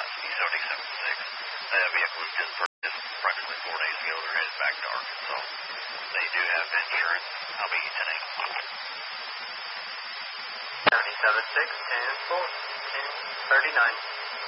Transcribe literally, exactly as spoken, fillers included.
E seventy-seven six. That vehicle was just purchased approximately four days ago. They're headed back to Arkansas. They do have insurance. I'll be ten eight. seventy-seven six, ten four, ten thirty-nine.